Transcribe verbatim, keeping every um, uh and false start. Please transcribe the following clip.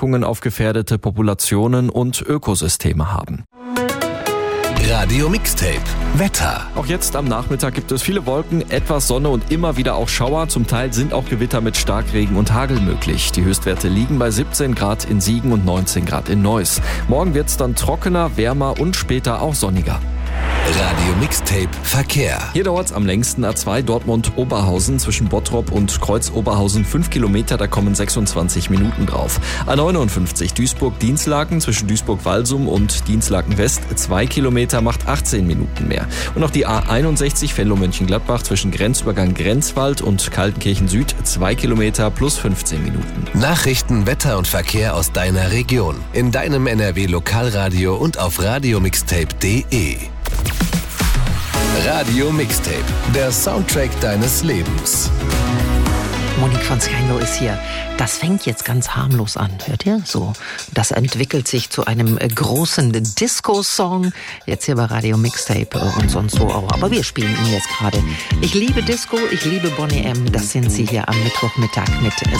Auswirkungen auf gefährdete Populationen und Ökosysteme haben. Radio Mixtape Wetter. Auch jetzt am Nachmittag gibt es viele Wolken, etwas Sonne und immer wieder auch Schauer. Zum Teil sind auch Gewitter mit Starkregen und Hagel möglich. Die Höchstwerte liegen bei siebzehn Grad in Siegen und neunzehn Grad in Neuss. Morgen wird es dann trockener, wärmer und später auch sonniger. Radio Mixtape Verkehr. Hier dauert es am längsten A zwei Dortmund-Oberhausen zwischen Bottrop und Kreuz-Oberhausen fünf Kilometer, da kommen sechsundzwanzig Minuten drauf. A neunundfünfzig Duisburg-Dienstlaken zwischen Duisburg-Walsum und Dienstlaken-West zwei Kilometer macht achtzehn Minuten mehr. Und auch die A einundsechzig Venlo-Mönchengladbach zwischen Grenzübergang Grenzwald und Kaltenkirchen-Süd zwei Kilometer plus fünfzehn Minuten. Nachrichten, Wetter und Verkehr aus deiner Region. In deinem N R W-Lokalradio und auf radiomixtape punkt de. Radio Mixtape, der Soundtrack deines Lebens. Monique von Scango ist hier. Das fängt jetzt ganz harmlos an, hört ihr? So, das entwickelt sich zu einem großen Disco-Song. Jetzt hier bei Radio Mixtape und sonst so auch. Aber wir spielen ihn jetzt gerade. Ich liebe Disco, ich liebe Boney M. Das sind sie hier am Mittwochmittag mit